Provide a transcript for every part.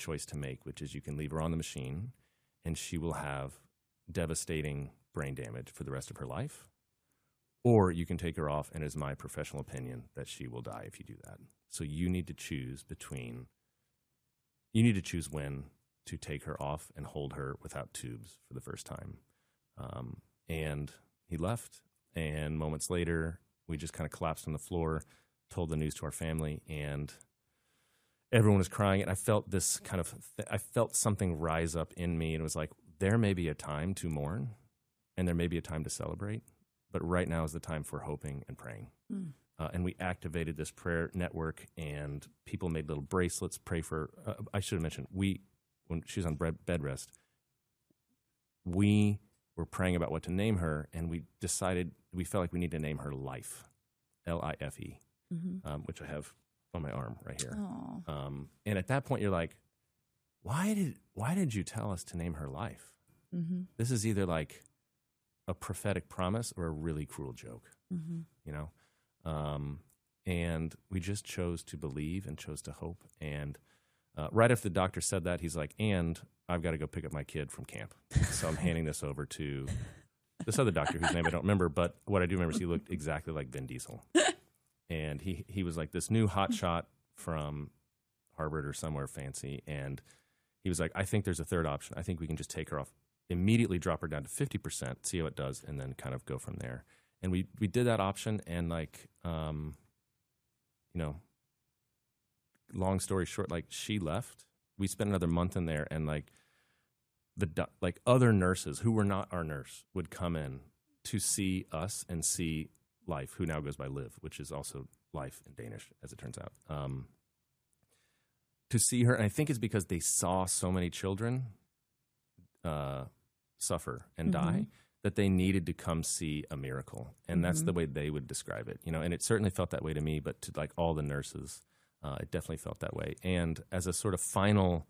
choice to make, which is you can leave her on the machine and she will have devastating brain damage for the rest of her life, or you can take her off, and it is my professional opinion that she will die if you do that. So you need to choose when to take her off and hold her without tubes for the first time. And he left, and moments later, we just kind of collapsed on the floor, told the news to our family, and everyone was crying. And I felt this I felt something rise up in me, and it was like, there may be a time to mourn, and there may be a time to celebrate, but right now is the time for hoping and praying. And we activated this prayer network, and people made little bracelets, pray for, I should have mentioned, when she was on bed rest, we were praying about what to name her, and we felt like we need to name her Life, L-I-F-E, which I have on my arm right here. And at that point, you're like, why did you tell us to name her Life? This is either like a prophetic promise or a really cruel joke, you know? And we just chose to believe and chose to hope. And right after the doctor said that, he's like, and I've got to go pick up my kid from camp. So I'm handing this over to this other doctor whose name I don't remember, but what I do remember is he looked exactly like Vin Diesel. And he was like this new hot shot from Harvard or somewhere fancy. And he was like, I think there's a third option. I think we can just take her off, immediately drop her down to 50%, see how it does, and then kind of go from there. And we did that option, and like, long story short, like she left. We spent another month in there, and like other nurses who were not our nurse would come in to see us and see Life, who now goes by Liv, which is also life in Danish, as it turns out. To see her, and I think it's because they saw so many children suffer and die, that they needed to come see a miracle. And that's the way they would describe it, you know, and it certainly felt that way to me, but to like all the nurses, it definitely felt that way. And as a sort of final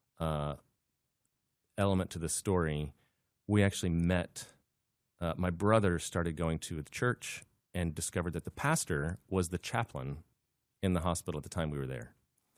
element to the story, we actually met, my brother started going to the church and discovered that the pastor was the chaplain in the hospital at the time we were there.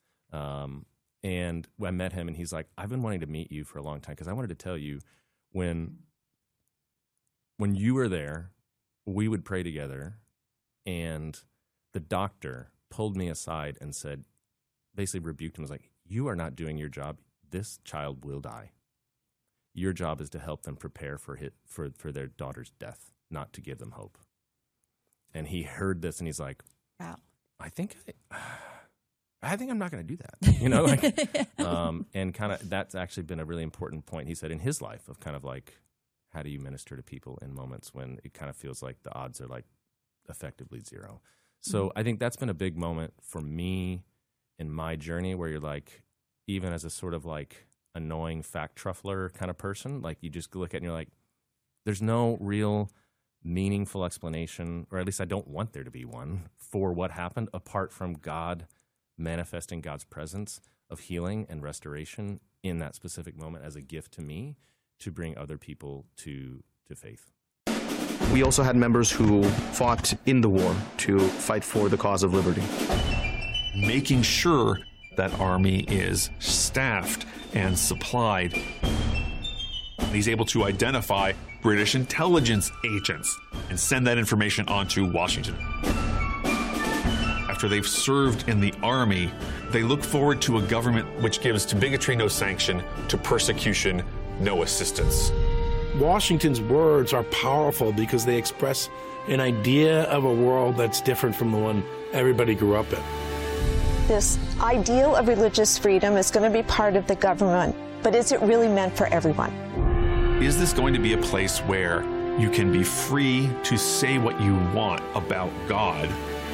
And I met him, and he's like, I've been wanting to meet you for a long time, because I wanted to tell you, when you were there, we would pray together, and the doctor pulled me aside and said, basically rebuked him, was like, you are not doing your job. This child will die. Your job is to help them prepare for their daughter's death, not to give them hope. And he heard this, and he's like, wow, I think I'm not going to do that, you know, like, and kind of that's actually been a really important point, he said, in his life, of kind of like, how do you minister to people in moments when it kind of feels like the odds are like effectively zero? So I think that's been a big moment for me in my journey, where you're like, even as a sort of like annoying fact truffler kind of person, like you just look at it and you're like, there's no real meaningful explanation, or at least I don't want there to be one, for what happened, apart from God manifesting God's presence of healing and restoration in that specific moment as a gift to me to bring other people to faith. We also had members who fought in the war to fight for the cause of liberty. Making sure that army is staffed and supplied. He's able to identify British intelligence agents and send that information on to Washington. After they've served in the army, they look forward to a government which gives to bigotry no sanction, to persecution no assistance. Washington's words are powerful because they express an idea of a world that's different from the one everybody grew up in. This ideal of religious freedom is going to be part of the government, but is it really meant for everyone? Is this going to be a place where you can be free to say what you want about God?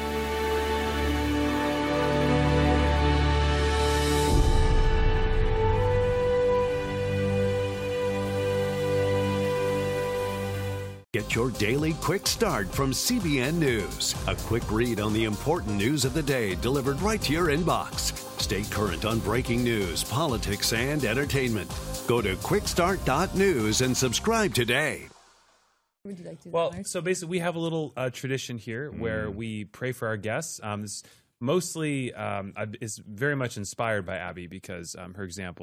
Get your daily quick start from CBN News. A quick read on the important news of the day delivered right to your inbox. Stay current on breaking news, politics, and entertainment. Go to quickstart.news and subscribe today. Would you like to? Well, so basically we have a little tradition here where we pray for our guests. mostly is very much inspired by Abby because her example